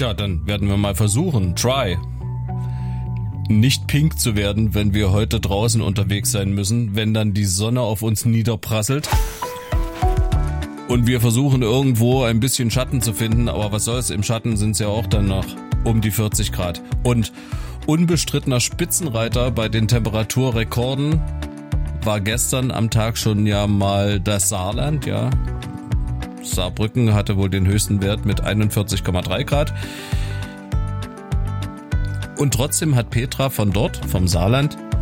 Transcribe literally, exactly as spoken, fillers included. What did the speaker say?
Tja, dann werden wir mal versuchen. Try. Nicht pink zu werden, wenn wir heute draußen unterwegs sein müssen, wenn dann die Sonne auf uns niederprasselt. Und wir versuchen irgendwo ein bisschen Schatten zu finden, aber was soll's, im Schatten sind es ja auch dann noch um die vierzig Grad. Und unbestrittener Spitzenreiter bei den Temperaturrekorden war gestern am Tag schon ja mal das Saarland, ja. Saarbrücken hatte wohl den höchsten Wert mit einundvierzig Komma drei Grad. Und trotzdem hat Petra von dort, vom Saarland,